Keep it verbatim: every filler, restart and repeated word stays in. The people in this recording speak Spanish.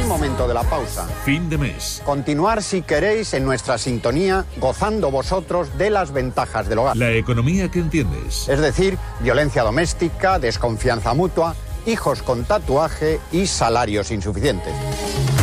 el momento de la pausa. Fin de mes. Continuar, si queréis, en nuestra sintonía, gozando vosotros de las ventajas del hogar. La economía que entiendes. Es decir, violencia doméstica, desconfianza mutua, hijos con tatuaje y salarios insuficientes.